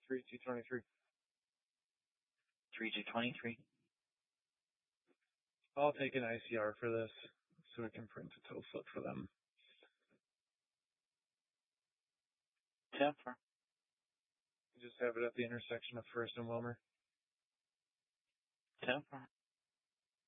3223. 3223. I'll take an ICR for this so we can print a toe flip for them. 10-4. Just have it at the intersection of First and Wilmer. 10-4.